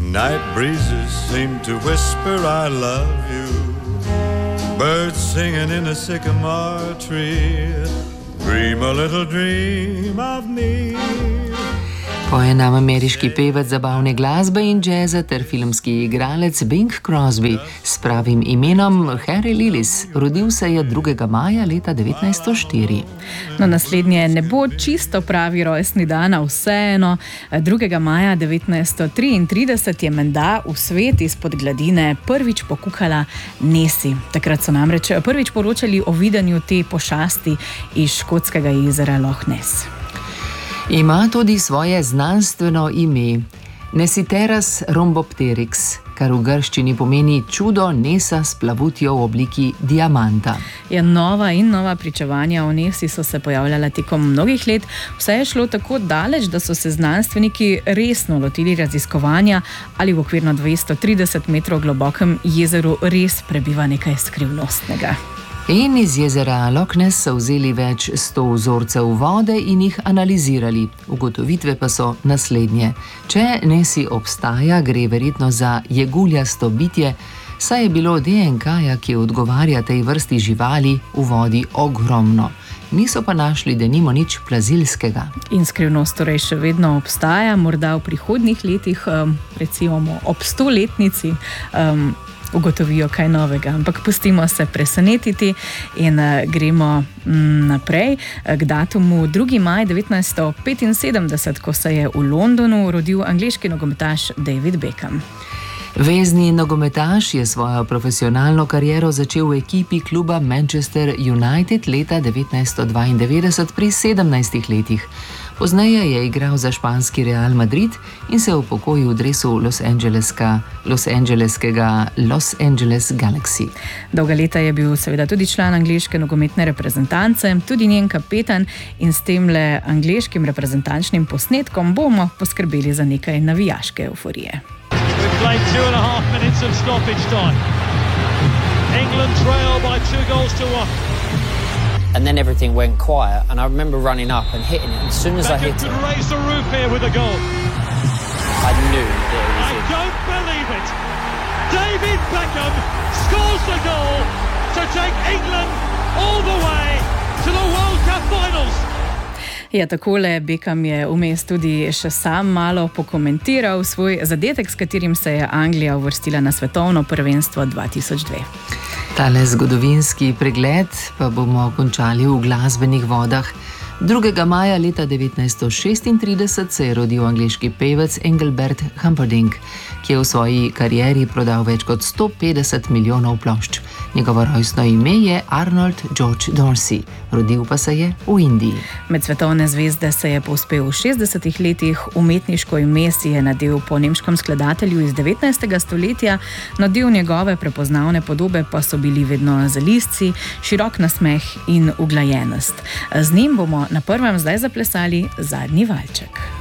Night breezes seem to whisper I love you. Birds singing in a sycamore tree. Dream a little dream of me. Poje nam ameriški pevec zabavne glasbe in džeza ter filmski igralec Bing Crosby s pravim imenom Harry Lillis. Rodil se je 2. maja leta 1904. No, naslednje ne bo čisto pravi rojstni dan, a vseeno. 2. maja 1933 je menda v svet izpod gladine prvič pokukala Nessie. Takrat so namreč prvič poročali o videnju te pošasti iz škotskega jezera Loch Ness. Ima tudi svoje znanstveno ime Nessiteras rhombopteryx, kar v grščini pomeni čudo Nessa s plavutjo v obliki diamanta. Nova pričevanja o Nessi so se pojavljala tekom mnogih let. Vse je šlo tako daleč, da so se znanstveniki resno lotili raziskovanja, ali v okvirno 230 metrov globokem jezeru res prebiva nekaj skrivnostnega. In iz jezera Loch Ness so vzeli več 100 vzorcev vode in jih analizirali. Ugotovitve pa so naslednje. Če Nessie obstaja, gre verjetno za jeguljasto bitje, saj je bilo DNK-ja, ki odgovarja tej vrsti živali, v vodi ogromno. Niso pa našli denimo nič plazilskega. In skrivnost torej še vedno obstaja, morda v prihodnjih letih, recimo ob 100-letnici, ugotovijo kaj novega, ampak pustimo se presenetiti in gremo naprej k datumu 2. maj 1975, ko se je v Londonu rodil angleški nogometaš David Beckham. Vezni nogometaš je svojo profesionalno kariero začel v ekipi kluba Manchester United leta 1992 pri 17 letih. Pozneje je igral za španski Real Madrid in se upokojil v dresu Los Angeles Galaxy. Dolga leta je bil seveda tudi član angleške nogometne reprezentance, tudi njen kapetan, in s temle angleškim reprezentančnim posnetkom bomo poskrbeli za nekaj navijaške euforije. We've played 2.5 minutes of stoppage time. England trail by 2 goals to 1. And then everything went quiet, and I remember running up and hitting it. As soon as I hit it, could raise the roof here with a goal. I knew that it was I in. don't believe it. David Beckham scores the goal to take England all the way to the World Cup finals. Ja, takole Beckham je vmes tudi še sam malo pokomentiral svoj zadetek, s katerim se je Anglija uvrstila na svetovno prvenstvo 2002. Tale zgodovinski pregled pa bomo končali v glasbenih vodah. 2. maja leta 1936 se je rodil angleški pevec Engelbert Humperdinck, ki je v svoji karieri prodal več kot 150 milijonov plošč. Njegovo rojstno ime je Arnold George Dorsey, rodil pa se je v Indiji. Med svetovne zvezde se je povzpel v 60. letih, umetniško ime si je nadel po nemškem skladatelju iz 19. stoletja, no del njegove prepoznavne podobe pa so bili vedno zalizci, širok nasmeh in uglajenost. Z njim bomo na prvem zdaj zaplesali zadnji valček.